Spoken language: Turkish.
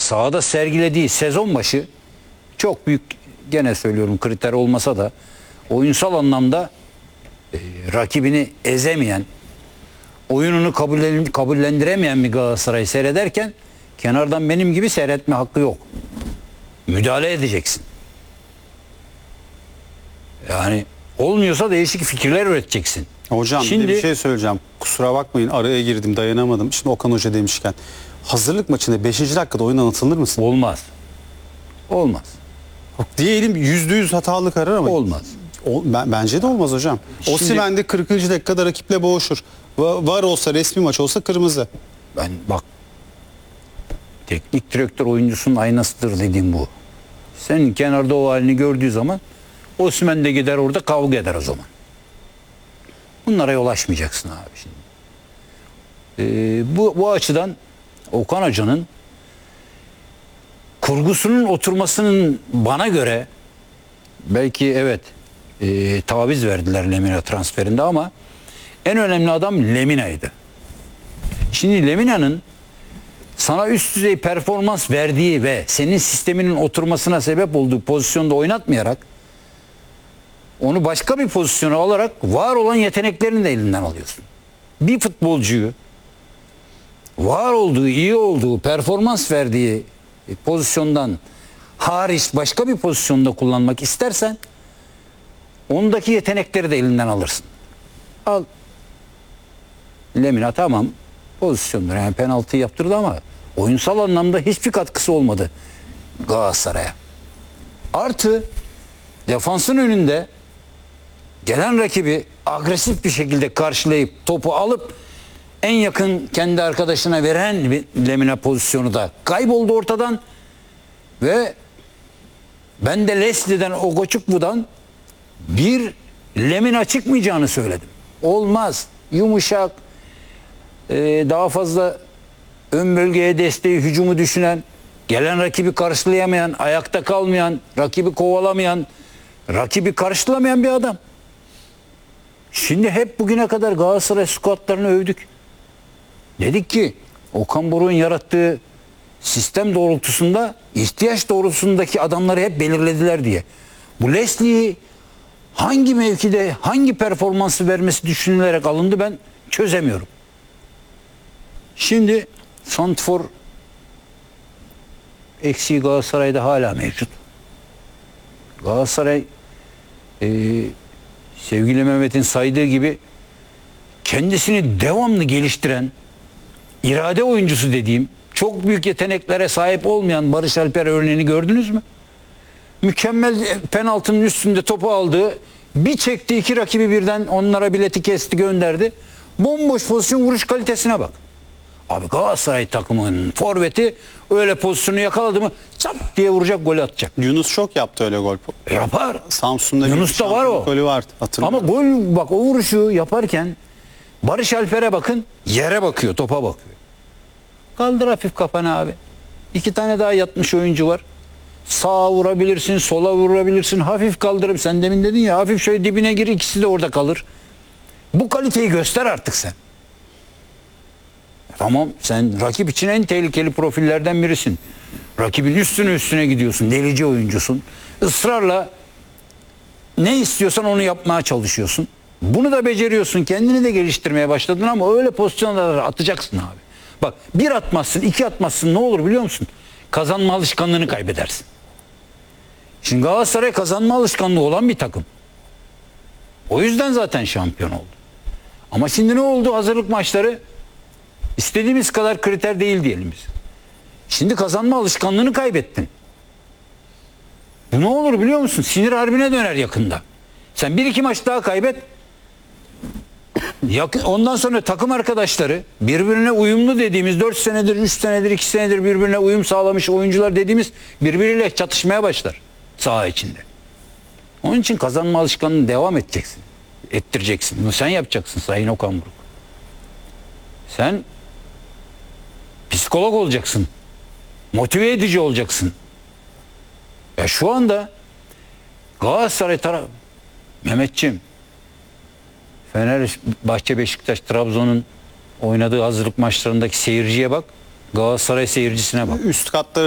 sahada sergilediği sezon başı çok büyük, gene söylüyorum kriter olmasa da oyunsal anlamda rakibini ezemeyen, oyununu kabullendiremeyen bir Galatasaray'ı seyrederken kenardan benim gibi seyretme hakkı yok. Müdahale edeceksin. Yani olmuyorsa değişik fikirler üreteceksin. Hocam Şimdi, bir şey söyleyeceğim. Kusura bakmayın, araya girdim, dayanamadım. Şimdi Okan Hoca demişken, hazırlık maçında 5. dakikada oyundan atılır mısın? olmaz. Olmaz. Diyelim %100 hatalı karar ama. Olmaz. Bence de olmaz hocam. Osimhen de 40. dakikada rakiple boğuşur. Var olsa, resmi maç olsa kırmızı. Ben bak, teknik direktör oyuncusunun aynasıdır dediğim bu. Senin kenarda o halini gördüğü zaman Osimhen de gider orada kavga eder o zaman. Bunlara yol açmayacaksın abi şimdi. Bu açıdan Okan Hoca'nın kurgusunun oturmasının bana göre belki evet taviz verdiler Lemina transferinde ama en önemli adam Lemina'ydı. Şimdi Lemina'nın sana üst düzey performans verdiği ve senin sisteminin oturmasına sebep olduğu pozisyonda oynatmayarak onu başka bir pozisyona alarak var olan yeteneklerini de elinden alıyorsun. Bir futbolcuyu var olduğu, iyi olduğu, performans verdiği pozisyondan hariç başka bir pozisyonda kullanmak istersen ondaki yetenekleri de elinden alırsın. Al. Lemina tamam pozisyondur, yani penaltı yaptırdı ama oyunsal anlamda hiçbir katkısı olmadı Galatasaray'a. Artı defansın önünde gelen rakibi agresif bir şekilde karşılayıp topu alıp en yakın kendi arkadaşına veren bir Lemina pozisyonu da kayboldu ortadan ve ben de Leslie'den, Ogoçuklu'dan bir Lemina çıkmayacağını söyledim. Olmaz. Yumuşak, daha fazla ön bölgeye desteği, hücumu düşünen, gelen rakibi karşılayamayan, ayakta kalmayan, rakibi kovalayan, rakibi karşılamayan bir adam. Şimdi hep bugüne kadar Galatasaray squadlarını övdük. Dedik ki Okan Buruk'un yarattığı sistem doğrultusunda, ihtiyaç doğrultusundaki adamları hep belirlediler diye. Bu Leslie'yi hangi mevkide, hangi performansı vermesi düşünülerek alındı ben çözemiyorum. Şimdi santrfor eksiği Galatasaray'da hala mevcut. Galatasaray sevgili Mehmet'in saydığı gibi kendisini devamlı geliştiren, irade oyuncusu dediğim, çok büyük yeteneklere sahip olmayan Barış Alper örneğini gördünüz mü? Mükemmel penaltının üstünde topu aldı. Bir çekti, iki rakibi birden onlara bileti kesti, gönderdi. Bomboş pozisyon, vuruş kalitesine bak. Abi Galatasaray takımının forveti öyle pozisyonu yakaladı mı çat diye vuracak, gol atacak. Yunus çok yaptı öyle gol. Yapar. Samsun'da Yunus'ta var o. golü var. Ama gol, bak o vuruşu yaparken Barış Alper'e bakın, yere bakıyor, topa bakıyor. Kaldır hafif kafanı abi. 2 tane daha yatmış oyuncu var. Sağa vurabilirsin, sola vurabilirsin. Hafif kaldırıp, sen demin dedin ya, hafif şöyle dibine gir, ikisi de orada kalır. Bu kaliteyi göster artık sen. Tamam, sen rakip için en tehlikeli profillerden birisin. Rakibin üstüne gidiyorsun, delici oyuncusun. Israrla ne istiyorsan onu yapmaya çalışıyorsun. Bunu da beceriyorsun, kendini de geliştirmeye başladın ama öyle pozisyonlarda atacaksın abi. Bak, bir atmazsın, 2 atmazsın, ne olur biliyor musun? Kazanma alışkanlığını kaybedersin. Şimdi Galatasaray kazanma alışkanlığı olan bir takım. O yüzden zaten şampiyon oldu. Ama şimdi ne oldu? Hazırlık maçları istediğimiz kadar kriter değil diyelim biz. Şimdi kazanma alışkanlığını kaybettin. Bu ne olur biliyor musun? Sinir harbine döner yakında. Sen 1-2 maç daha kaybet. Ondan sonra takım arkadaşları, birbirine uyumlu dediğimiz 4 senedir, 3 senedir, 2 senedir birbirine uyum sağlamış oyuncular dediğimiz birbiriyle çatışmaya başlar saha içinde. Onun için kazanma alışkanlığını devam edeceksin. Ettireceksin. Bunu sen yapacaksın Sayın Okan Buruk. Sen psikolog olacaksın. Motive edici olacaksın. Ya şu anda Galatasaray Mehmetciğim, Fenerbahçe, Beşiktaş, Trabzon'un oynadığı hazırlık maçlarındaki seyirciye bak. Galatasaray seyircisine bak. Üst katta